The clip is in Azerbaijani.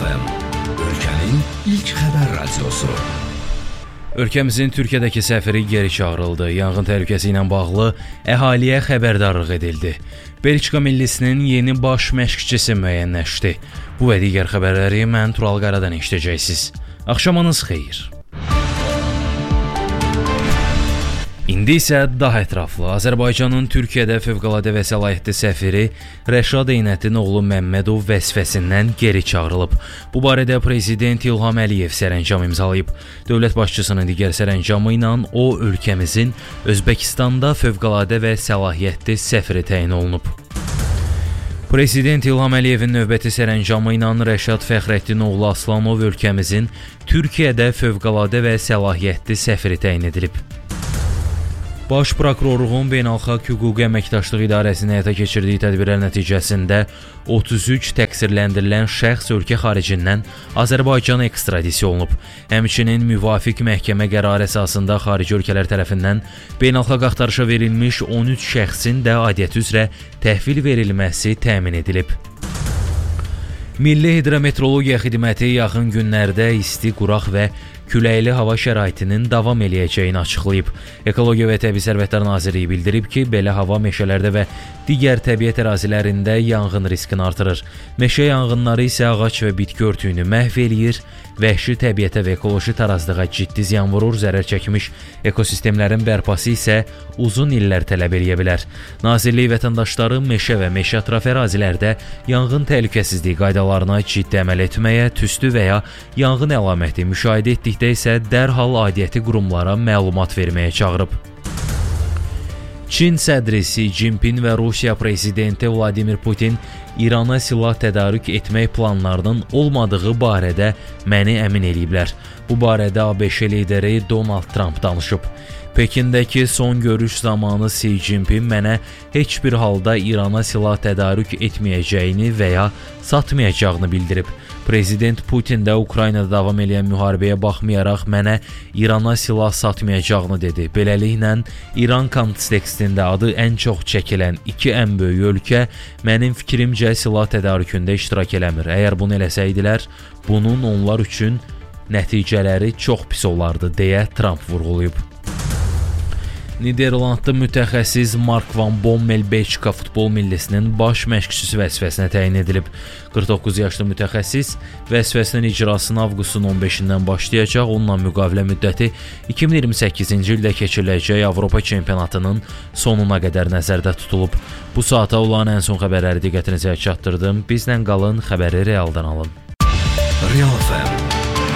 FM, ölkənin ilk xəbər radiosu. Ölkəmizin Türkiyədəki səfiri geri çağırıldı. Yanğın təhlükəsi ilə bağlı əhaliyə xəbərdarlıq edildi. Belçika millisinin yeni baş məşqçisi müəyyənləşdi. Bu və digər xəbərləri mən Tural Qaradan eşidəcəksiniz. Axşamınız xeyir. İndi isə daha ətraflı. Azərbaycanın Türkiyədə fövqəladə və səlahiyyətli səfiri Rəşad Eynətin oğlu Məmmədov vəzifəsindən geri çağırılıb. Bu barədə Prezident İlham Əliyev sərəncam imzalayıb. Dövlət başçısının digər sərəncamı ilə o, ölkəmizin Özbəkistanda fövqəladə və səlahiyyətli səfiri təyin olunub. Prezident İlham Əliyevin növbəti sərəncamı ilə Rəşad Fəxrəddin oğlu Aslanov ölkəmizin Türkiyədə fövqəladə və səlahiyyətli səfiri təyin edilib. Baş prokurorluğun Beynəlxalq Hüquqi Əməkdaşlıq İdarəsinin həyata keçirdiyi tədbirlər nəticəsində 33 təqsirləndirilən şəxs ölkə xaricindən Azərbaycana ekstradisiya olunub. Həmçinin müvafiq məhkəmə qərarı əsasında xarici ölkələr tərəfindən beynəlxalq axtarışa verilmiş 13 şəxsin də aidiyyəti üzrə təhvil verilməsi təmin edilib. Milli Hidrometeorologiya Xidməti yaxın günlərdə isti, quraq və küləkli hava şəraitinin davam eləyəcəyini açıqlayıb. Ekologiya və Təbii Sərvətlər Nazirliyi bildirib ki, belə hava meşələrdə və digər təbiət ərazilərində yanğın riskini artırır. Meşə yanğınları isə ağac və bitki örtüyünü məhv eləyir, vəhşi təbiətə və ekoloji tarazlığa ciddi ziyan vurur, zərər çəkmiş ekosistemlərin bərpası isə uzun illər tələb eləyə bilər. Nazirlik vətəndaşları meşə və meşə ətrafı ərazilərdə yanğın təhlükəsizliyi qaydalarına ciddi əməl etməyə, tüstü və ya yanğın əlaməti müşahidə etdikdə isə dərhal aidiyyəti qurumlara məlumat verməyə çağırıb. Çin sədri Si Jinping və Rusiya prezidenti Vladimir Putin İrana silah tədarük etmək planlarının olmadığı barədə məni əmin eləyiblər. Bu barədə ABŞ lideri Donald Trump danışıb. Pekindəki son görüş zamanı Si Jinping mənə heç bir halda İrana silah tədarük etməyəcəyini və ya satmayacağını bildirib. Prezident Putin də Ukraynada davam edən müharibəyə baxmayaraq mənə İrana silah satmayacağını dedi. Beləliklə, İran kontekstində adı ən çox çəkilən iki ən böyük ölkə mənim fikrimcə silah tədarükündə iştirak eləmir. Əgər bunu eləsəydilər, bunun onlar üçün nəticələri çox pis olardı, deyə Trump vurğulayıb. Niderlandlı mütəxəssis Mark van Bommel Belçika futbol millisinin baş məşqçisi vəzifəsinə təyin edilib. 49 yaşlı mütəxəssis vəzifəsinin icrasını avqustun 15-dən başlayacaq. Onunla müqavilə müddəti 2028-ci ildə keçiriləcək Avropa çempionatının sonuna qədər nəzərdə tutulub. Bu saata olan ən son xəbərləri diqqətinizə çatdırdım. Bizlə qalın, xəbəri realdan alın. Real FM